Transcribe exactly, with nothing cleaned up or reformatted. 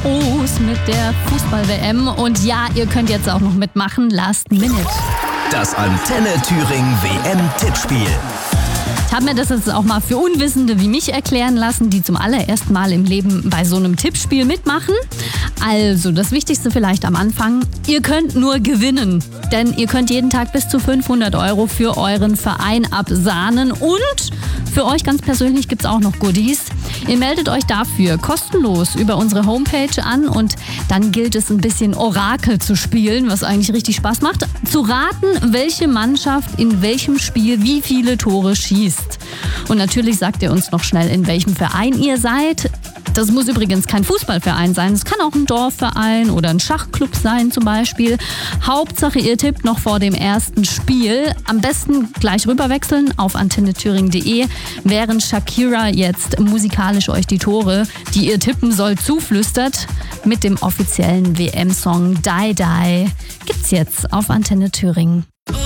los mit der Fußball-W M. Und ja, ihr könnt jetzt auch noch mitmachen. Last Minute. Das Antenne Thüringen W M-Tippspiel. Ich habe mir das jetzt auch mal für Unwissende wie mich erklären lassen, die zum allerersten Mal im Leben bei so einem Tippspiel mitmachen. Also, das Wichtigste vielleicht am Anfang, ihr könnt nur gewinnen. Denn ihr könnt jeden Tag bis zu fünfhundert Euro für euren Verein absahnen. Und für euch ganz persönlich gibt es auch noch Goodies. Ihr meldet euch dafür kostenlos über unsere Homepage an und dann gilt es ein bisschen Orakel zu spielen, was eigentlich richtig Spaß macht. Zu raten, welche Mannschaft in welchem Spiel wie viele Tore schießt. Und natürlich sagt ihr uns noch schnell, in welchem Verein ihr seid. Das muss übrigens kein Fußballverein sein. Es kann auch ein Dorfverein oder ein Schachclub sein zum Beispiel. Hauptsache, ihr tippt noch vor dem ersten Spiel. Am besten gleich rüberwechseln auf antenne thüringen punkt de, während Shakira jetzt musikalisch euch die Tore, die ihr tippen sollt, zuflüstert. Mit dem offiziellen W M-Song Die Die gibt's jetzt auf Antenne Thüringen.